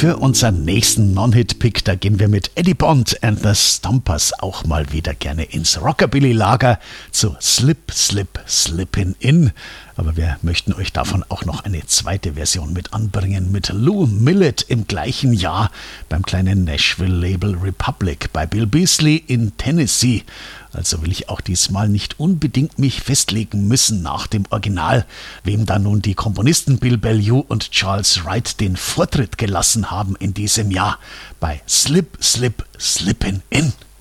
Für unseren nächsten Non-Hit-Pick, da gehen wir mit Eddie Bond and the Stompers auch mal wieder gerne ins Rockabilly-Lager zu Slip, Slip, Slippin' In. Aber wir möchten euch davon auch noch eine zweite Version mit anbringen, mit Lou Millett im gleichen Jahr beim kleinen Nashville-Label Republic bei Bill Beasley in Tennessee. Also will ich auch diesmal nicht unbedingt mich festlegen müssen nach dem Original, wem da nun die Komponisten Bill Bellew und Charles Wright den Vortritt gelassen haben in diesem Jahr bei Slip, Slip, Slippin' In.